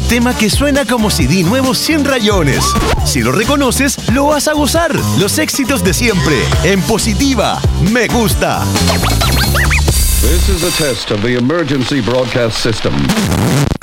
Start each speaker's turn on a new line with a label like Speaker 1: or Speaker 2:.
Speaker 1: tema que suena como CD nuevo 100 rayones. Si lo reconoces, lo vas a gozar. Los éxitos de siempre. En Positiva, me gusta.
Speaker 2: This is a test of the emergency broadcast system.